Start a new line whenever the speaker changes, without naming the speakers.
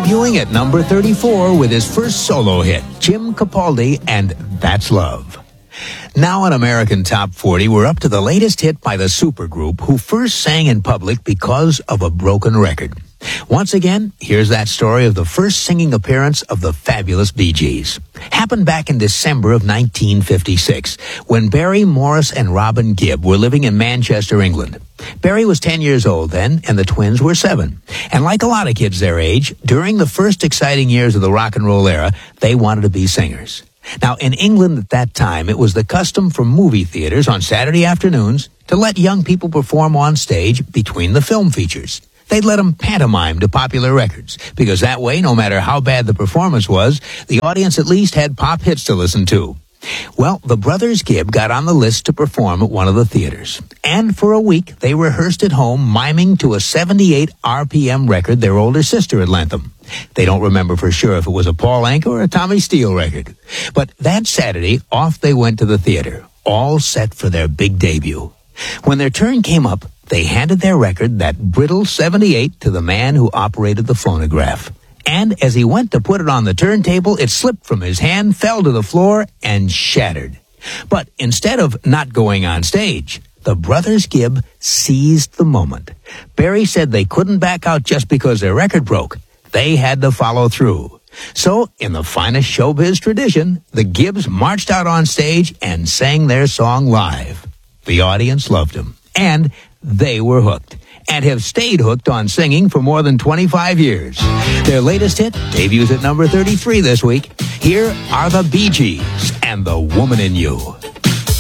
debuting at number 34 with his first solo hit, Jim Capaldi and That's Love. Now on American Top 40, we're up to the latest hit by the supergroup who first sang in public because of a broken record. Once again, here's that story of the first singing appearance of the fabulous Bee Gees. Happened back in December of 1956, when Barry Morris and Robin Gibb were living in Manchester, England. Barry was 10 years old then, and the twins were 7. And like a lot of kids their age, during the first exciting years of the rock and roll era, they wanted to be singers. Now, in England at that time, it was the custom for movie theaters on Saturday afternoons to let young people perform on stage between the film features. They'd let them pantomime to popular records, because that way, no matter how bad the performance was, the audience at least had pop hits to listen to. Well, the brothers Gibb got on the list to perform at one of the theaters. And for a week, they rehearsed at home, miming to a 78 RPM record their older sister had lent them. They don't remember for sure if it was a Paul Anka or a Tommy Steele record. But that Saturday, off they went to the theater, all set for their big debut. When their turn came up, they handed their record, that brittle 78, to the man who operated the phonograph. And as he went to put it on the turntable, it slipped from his hand, fell to the floor, and shattered. But instead of not going on stage, the brothers Gibb seized the moment. Barry said they couldn't back out just because their record broke. They had to follow through. So, in the finest showbiz tradition, the Gibbs marched out on stage and sang their song live. The audience loved them, and they were hooked, and have stayed hooked on singing for more than 25 years. Their latest hit debuts at number 33 this week. Here are the Bee Gees and The Woman in You.